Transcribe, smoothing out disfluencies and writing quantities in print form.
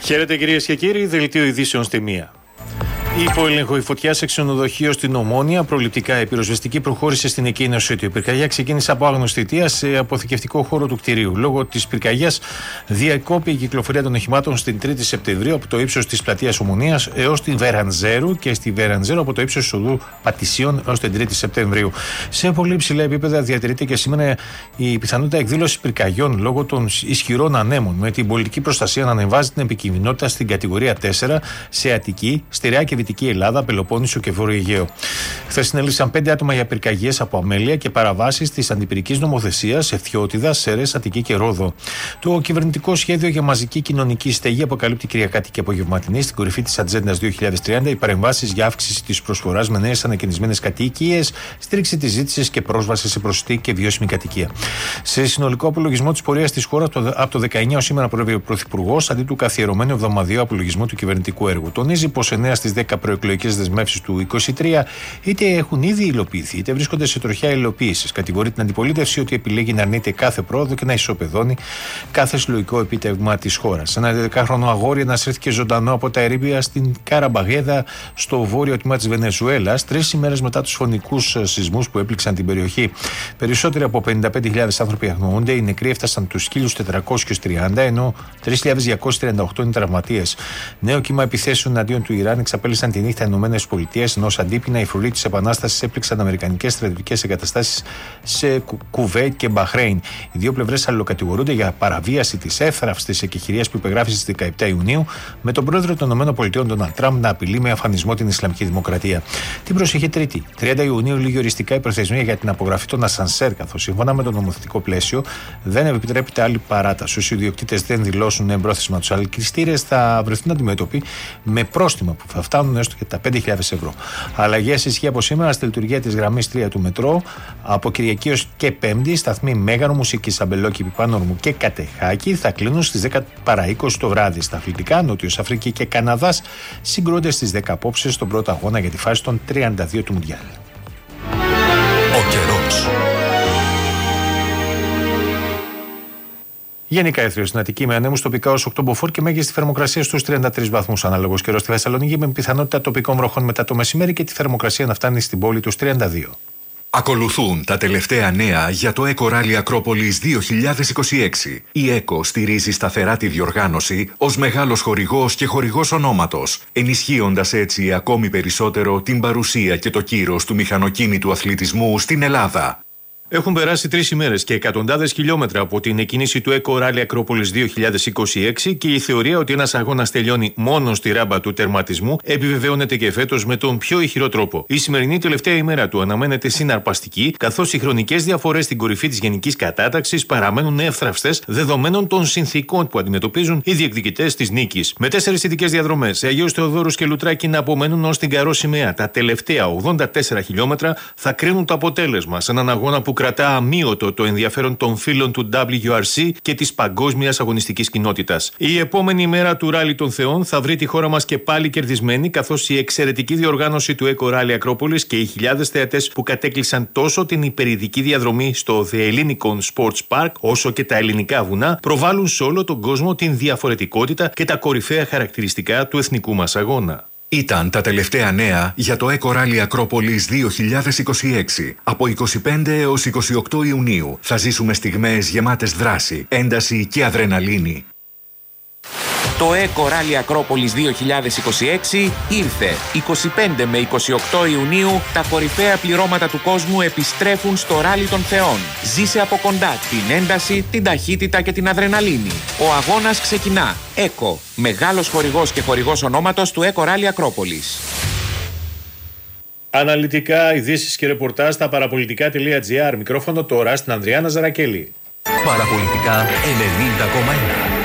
Χαίρετε κυρίες και κύριοι, δελτίο ειδήσεων στη μία. Υποέλεγχο η φωτιά σε ξενοδοχείο στην Ομόνια. Προληπτικά η πυροσβεστική προχώρησε στην εκκίνηση ότι η πυρκαγιά ξεκίνησε από άγνωστη αιτία σε αποθηκευτικό χώρο του κτηρίου. Λόγω της πυρκαγιάς διακόπη η κυκλοφορία των οχημάτων στην 3η Σεπτεμβρίου από το ύψος της πλατείας Ομονίας έως τη Βερανζέρου και στη Βερανζέρου από το ύψος της οδού Πατησίων έως την 3η Σεπτεμβρίου. Σε πολύ υψηλά επίπεδα διατηρείται και σήμερα η πιθανότητα εκδήλωσης πυρκαγιών λόγω των ισχυρών ανέμων, με την πολιτική προστασία να ανεβάζει την επικινδυνότητα στην κατηγορία 4 σε Αττική, Στερεά και Δυτική Ελλάδα, Πελοπόννησο και Βόρειο Αιγαίο. Χθες συνέληφθησαν 5 άτομα για πυρκαγιές από αμέλεια και παραβάσεις της αντιπυρικής νομοθεσίας σε Φθιώτιδα, Σέρρες, Αττική και Ρόδο. Το κυβερνητικό σχέδιο για μαζική κοινωνική στέγη αποκαλύπτει Κυριακάτη και απογευματινή στην κορυφή της Ατζέντας 2030 οι παρεμβάσεις για αύξηση της προσφοράς με νέες ανακαινισμένες κατοικίες, στήριξη της ζήτησης και πρόσβαση σε προσιτή και βιώσιμη κατοικία. Σε συνολικό απολογισμό της πορείας της χώρας από το 19 ως σήμερα προέβη ο Πρωθυπουργός αντί του καθιερωμένου εβδομαδιαίου απολογισμού του κυβερνητικού έργου. Τονίζει πως 9 στις 10 προεκλογικές δεσμεύσεις του 2023 είτε έχουν ήδη υλοποιηθεί είτε βρίσκονται σε τροχιά υλοποίησης. Κατηγορεί την αντιπολίτευση ότι επιλέγει να αρνείται κάθε πρόοδο και να ισοπεδώνει κάθε συλλογικό επίτευγμα της χώρας. Ένα 12χρονο αγόρι ανασύρθηκε ζωντανό από τα ερείπια στην Καραμπαγέδα, στο βόρειο τμήμα της Βενεζουέλας, 3 ημέρες μετά τους φωνικούς σεισμούς που έπληξαν την περιοχή. Περισσότεροι από 55.000 άνθρωποι αγνοούνται, οι νεκροί έφτασαν τους 1.430, ενώ 3.238 είναι τραυματίες. Νέο κύμα επιθέσεων εναντίον του Ιράν εξαπέλυσαν τη νύχτα ΗΠΑ, ενώ ως αντίπεινα οι φρουροί της Επανάστασης έπληξαν αμερικανικές στρατιωτικές εγκαταστάσεις σε Κουβέιτ και Μπαχρέιν. Οι δύο πλευρές αλληλοκατηγορούνται για παραβίαση της εύθραυστης εκεχηρίας που υπεγράφησε στις 17 Ιουνίου, με τον πρόεδρο των ΗΠΑ, Ντόναλντ Τραμπ, να απειλεί με αφανισμό την Ισλαμική Δημοκρατία. Την προσεχή Τρίτη, 30 Ιουνίου, λήγει οριστικά η προθεσμία για την απογραφή των ασανσέρ, καθώς σύμφωνα με το νομοθετικό πλαίσιο δεν επιτρέπεται άλλη παράταση. Όσοι ιδιοκτήτες δεν δηλώσουν εμπρόθεσμα τους αλκυστήρες θα βρεθούν αντιμέτωποι με πρόστιμα που θα φτάνουν έως και τα 5.000 ευρώ. Αλλαγές ισχύει από σήμερα στη λειτουργία της γραμμής 3 του μετρό. Από Κυριακή ως και Πέμπτη, σταθμοί Μέγαρο, Μουσικής, Αμπελόκη, Πιπάνορμου και Κατεχάκη θα κλείνουν στις 10 παρά 20 το βράδυ. Στα αθλητικά, Νότιος Αφρική και Καναδάς συγκρούνται στις 10 απόψε στον πρώτο αγώνα για τη φάση των 32 του Μουντιάλ. Ο καιρός. Γενικά έθριο στην Αττική με ανέμους, τοπικά ως 8 μποφόρ και μέγιστη θερμοκρασία στους 33 βαθμούς. Ανάλογος καιρός στη Θεσσαλονίκη με πιθανότητα τοπικών βροχών μετά το μεσημέρι και τη θερμοκρασία να φτάνει στην πόλη τους 32. Ακολουθούν τα τελευταία νέα για το ΕΚΟ Ράλι Ακρόπολης 2026. Η ΕΚΟ στηρίζει σταθερά τη διοργάνωση ως μεγάλος χορηγός και χορηγός ονόματος, ενισχύοντας έτσι ακόμη περισσότερο την παρουσία και το κύρος του μηχανοκίνητου αθλητισμού στην Ελλάδα. Έχουν περάσει 3 ημέρες και εκατοντάδες χιλιόμετρα από την εκκίνηση του ΕΚΟ Ράλι Ακρόπολης 2026 και η θεωρία ότι ένας αγώνας τελειώνει μόνο στη ράμπα του τερματισμού επιβεβαιώνεται και φέτος με τον πιο ηχηρό τρόπο. Η σημερινή τελευταία ημέρα του αναμένεται συναρπαστική, καθώς οι χρονικές διαφορές στην κορυφή της γενικής κατάταξης παραμένουν εύθραυστες δεδομένων των συνθήκων που αντιμετωπίζουν οι διεκδικητές της νίκης. Με 4 ειδικές διαδρομές, σε Αγίους Θεοδόρους και Λουτράκη να απομένουν ως την Καρό Σημαία, τα τελευταία 84 χιλιόμετρα θα κρίνουν το αποτέλεσμα σε έναν αγώνα που κρατά αμύωτο το ενδιαφέρον των φίλων του WRC και της παγκόσμιας αγωνιστικής κοινότητας. Η επόμενη ημέρα του Ράλι των Θεών θα βρει τη χώρα μας και πάλι κερδισμένη, καθώς η εξαιρετική διοργάνωση του ΕΚΟ Ράλι Ακρόπολης και οι χιλιάδες θεατές που κατέκλυσαν τόσο την υπερηδική διαδρομή στο The Hellinikon Sports Park όσο και τα ελληνικά βουνά προβάλλουν σε όλο τον κόσμο την διαφορετικότητα και τα κορυφαία χαρακτηριστικά του εθνικού μας αγώνα. Ήταν τα τελευταία νέα για το ΕΚΟ Ράλι Ακρόπολης 2026. Από 25 έως 28 Ιουνίου θα ζήσουμε στιγμές γεμάτες δράση, ένταση και αδρεναλίνη. Το ΕΚΟ Ράλι Ακρόπολης 2026 ήρθε. 25 με 28 Ιουνίου τα κορυφαία πληρώματα του κόσμου επιστρέφουν στο Ράλι των Θεών. Ζήσε από κοντά την ένταση, την ταχύτητα και την αδρεναλίνη. Ο αγώνας ξεκινά. ΕΚΟ, μεγάλος χορηγός και χορηγός ονόματος του ΕΚΟ Ράλι Ακρόπολης. Αναλυτικά, ειδήσεις και ρεπορτάζ στα παραπολιτικά.gr. Μικρόφωνο τώρα στην Ανδριάνα Ζαρακέλη. Παραπολιτικά 90,1.